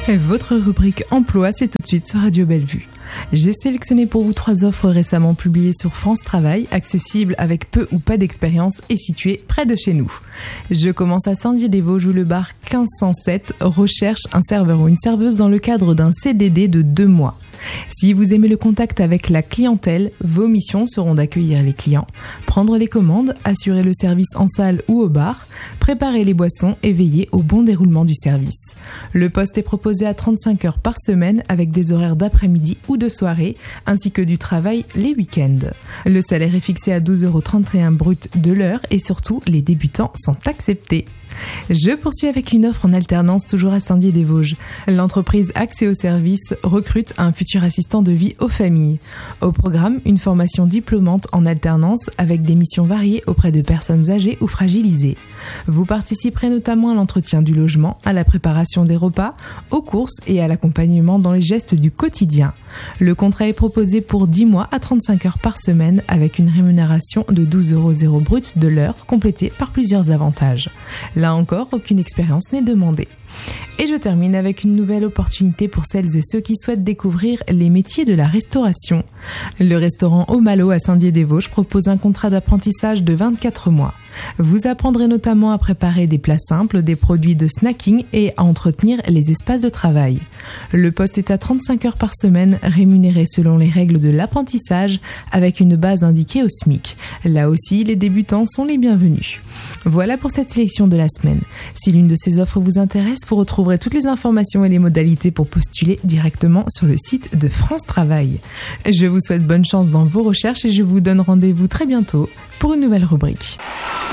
Votre rubrique emploi, c'est tout de suite sur Radio Bellevue. J'ai sélectionné pour vous 3 offres récemment publiées sur France Travail, accessibles avec peu ou pas d'expérience et situées près de chez nous. Je commence à Saint-Dié-des-Vosges où le bar 1507 recherche un serveur ou une serveuse dans le cadre d'un CDD de 2 mois. Si vous aimez le contact avec la clientèle, vos missions seront d'accueillir les clients, prendre les commandes, assurer le service en salle ou au bar, préparer les boissons et veiller au bon déroulement du service. Le poste est proposé à 35 heures par semaine avec des horaires d'après-midi ou de soirée, ainsi que du travail les week-ends. Le salaire est fixé à 12,31 € brut de l'heure et surtout, les débutants sont acceptés. Je poursuis avec une offre en alternance toujours à Saint-Dié-des-Vosges. L'entreprise Accès Service recrute un futur assistant de vie aux familles. Au programme, une formation diplômante en alternance avec des missions variées auprès de personnes âgées ou fragilisées. Vous participerez notamment à l'entretien du logement, à la préparation des repas, aux courses et à l'accompagnement dans les gestes du quotidien. Le contrat est proposé pour 10 mois à 35 heures par semaine avec une rémunération de 12,00 € brut de l'heure complétée par plusieurs avantages. Là encore, aucune expérience n'est demandée. Et je termine avec une nouvelle opportunité pour celles et ceux qui souhaitent découvrir les métiers de la restauration. Le restaurant Au Malo à Saint-Dié-des-Vosges propose un contrat d'apprentissage de 24 mois. Vous apprendrez notamment à préparer des plats simples, des produits de snacking et à entretenir les espaces de travail. Le poste est à 35 heures par semaine, rémunéré selon les règles de l'apprentissage avec une base indiquée au SMIC. Là aussi, les débutants sont les bienvenus. Voilà pour cette sélection de la semaine. Si l'une de ces offres vous intéresse, vous retrouverez toutes les informations et les modalités pour postuler directement sur le site de France Travail. Je vous souhaite bonne chance dans vos recherches et je vous donne rendez-vous très bientôt pour une nouvelle rubrique.